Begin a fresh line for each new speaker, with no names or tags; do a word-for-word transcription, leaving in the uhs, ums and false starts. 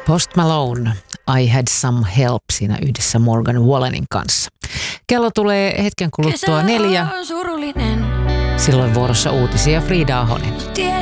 Post Malone, I Had Some Help siinä yhdessä Morgan Wallenin kanssa. Kello tulee hetken kuluttua neljä. Silloin vuorossa uutisia Frida Ahonen.